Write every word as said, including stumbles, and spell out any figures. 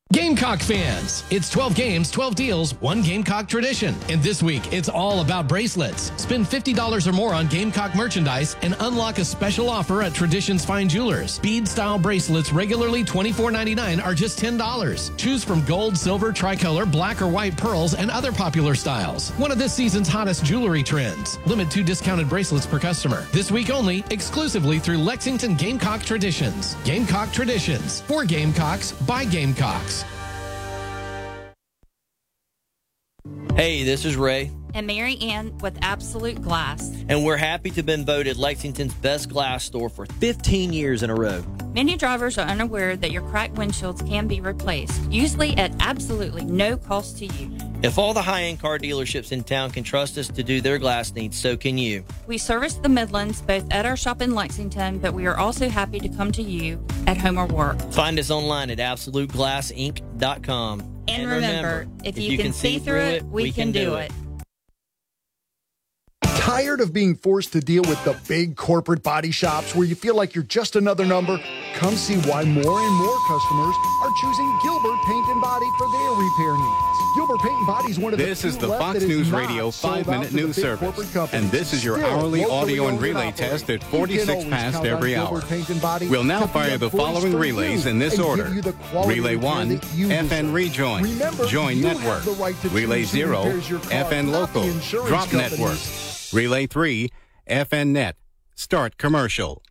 Gamecock fans, it's twelve games, twelve deals, one Gamecock tradition. And this week, it's all about bracelets. Spend fifty dollars or more on Gamecock merchandise and unlock a special offer at Tradition's Fine Jewelers. Bead-style bracelets regularly twenty-four ninety-nine are just ten dollars. Choose from gold, silver, tricolor, black or white pearls, and other popular styles. One of this season's hottest jewelry trends. Limit two discounted bracelets per customer. This week only, exclusively through Lexington Gamecock Traditions. Gamecock Traditions. For Gamecocks, by Gamecocks. Hey, this is Ray. And Mary Ann with Absolute Glass. And we're happy to have been voted Lexington's best glass store for fifteen years in a row. Many drivers are unaware that your cracked windshields can be replaced, usually at absolutely no cost to you. If all the high-end car dealerships in town can trust us to do their glass needs, so can you. We service the Midlands both at our shop in Lexington, but we are also happy to come to you at home or work. Find us online at absolute glass inc dot com. And, and remember, remember, if, if you, you can, can see through it, we, we can, can do it. it. Tired of being forced to deal with the big corporate body shops where you feel like you're just another number? Come see why more and more customers are choosing Gilbert Paint and Body for their repair needs. Gilbert Paint and Body is one of the This is the Fox News Radio five-minute news service, and this is your Still, hourly audio and relay test at forty-six past every hour. We'll now fire the following relays in this order. Relay one, F N Rejoin, Remember, Join Network. Right Relay zero, F N Local, Drop companies. Network. Relay three, F N Net, Start Commercial.